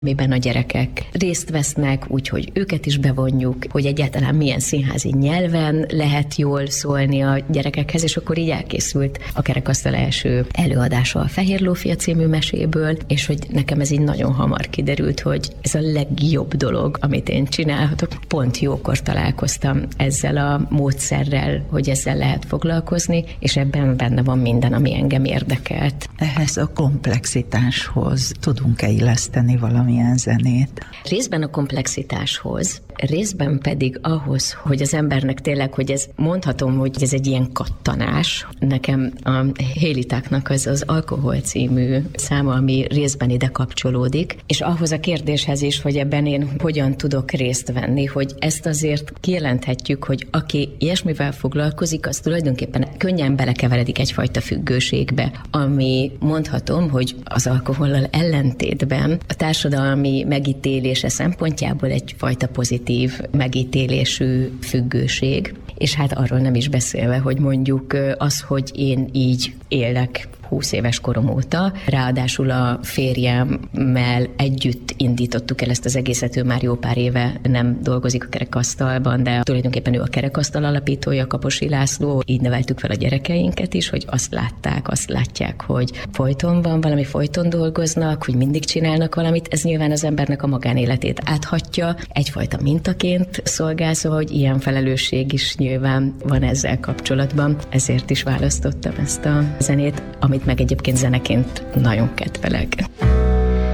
amiben a gyerekek részt vesznek, úgyhogy őket is bevonjuk, hogy egyáltalán milyen színházi nyelven lehet jól szólni a gyerekekhez, és akkor így elkészült a kerekasztal első előadása a Fehér Lófia című meséből, és hogy nekem ez így nagyon hamar kiderült, hogy ez a legjobb dolog, amit én csinálhatok. Pont jókor találkoztam ezzel a módszerrel, hogy ezzel lehet foglalkozni, és ebben benne van minden, ami engem érdekelt. Ehhez a komplexitáshoz tudunk-e illeszteni valamilyen zenét? Részben a komplexitáshoz, részben pedig ahhoz, hogy az embernek tényleg, hogy ez mondhatom, hogy ez egy ilyen kattanás. Nekem a Hélitáknak az Alkohol című száma, ami részben ide kapcsolódik, és ahhoz a kérdéshez is, hogy ebben én hogyan tudok részt venni, hogy ezt azért kijelenthetjük, hogy aki ilyesmivel foglalkozik, az tulajdonképpen könnyen belekeveredik egyfajta függőségbe, ami mondhatom, hogy az alkohollal ellentétben a társadalmi megítélése szempontjából egyfajta pozitív megítélésű függőség, és hát arról nem is beszélve, hogy mondjuk az, hogy én így élek 20 éves korom óta, ráadásul a férjemmel együtt indítottuk el ezt az egészet, ő már jó pár éve nem dolgozik a kerekasztalban, de tulajdonképpen ő a kerekasztal alapítója, Kaposi László, így neveltük fel a gyerekeinket is, hogy azt látják, hogy folyton van valami, folyton dolgoznak, hogy mindig csinálnak valamit, ez nyilván az embernek a magánéletét áthatja, egyfajta mintaként szolgál, szóval, hogy ilyen felelősség is nyilván van ezzel kapcsolatban, ezért is választottam ezt a zenét, amit meg egyébként zeneként nagyon kedvelek.